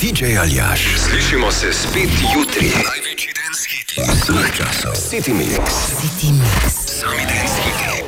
DJ Aljaž. Slišimo se spet jutri. Največji dance hiti vseh časov. City Mix. City Mix. Sami dance hiti.